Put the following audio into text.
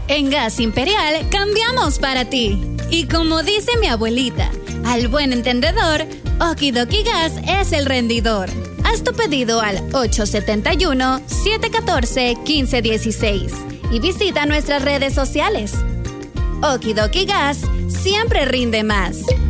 En Gas Imperial cambiamos para ti. Y como dice mi abuelita, al buen entendedor, Okidoki Gas es el rendidor. Haz tu pedido al 871-714-1516 y visita nuestras redes sociales. Okidoki Gas siempre rinde más.